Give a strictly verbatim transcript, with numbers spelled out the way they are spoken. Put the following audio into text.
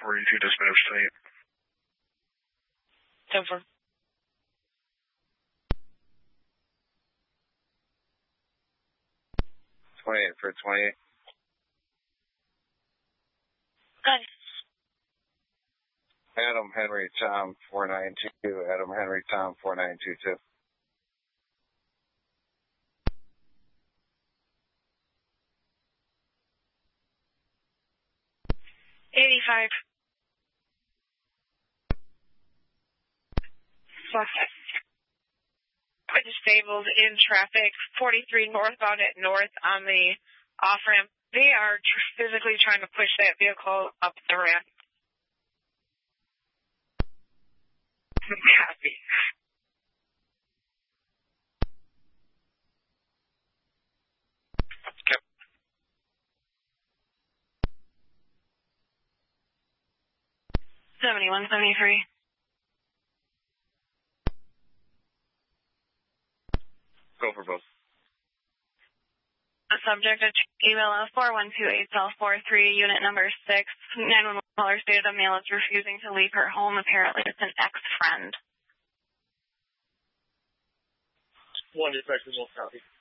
forty-two dispatch site. ten four. twenty-eight for twenty-eight. Good. Adam Henry Tom four nine two. Adam Henry Tom four nine two two. eighty-five. Disabled in traffic, forty-three northbound at north on the off-ramp. They are tr- physically trying to push that vehicle up the ramp. Happy. seventy-one seventy-three. Go for both. A subject at email of four one two eight L four three, unit number six. nine one one caller stated a male is refusing to leave her home. Apparently it's an ex-friend. One dispatch, remote copy.